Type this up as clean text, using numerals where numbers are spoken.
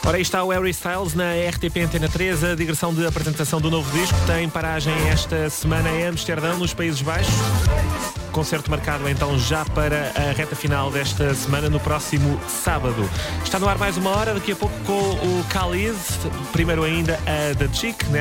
Ora, aí está o Harry Styles na RTP Antena 3. A digressão de apresentação do novo disco tem paragem esta semana em Amsterdão, nos Países Baixos. Concerto marcado então já para a reta final desta semana, no próximo sábado. Está no ar mais uma hora, daqui a pouco com o Khalid. Primeiro ainda a da Chic, né?